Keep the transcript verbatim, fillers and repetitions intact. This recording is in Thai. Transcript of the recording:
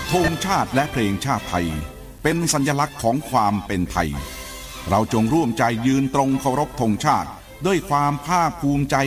ธงชาติและเพลงชาติไทยเป็นสัญลักษณ์ของความเป็นไทยเราจงร่วมใจยืนตรงเคารพธงชาติด้วยความภาคภูมิใจ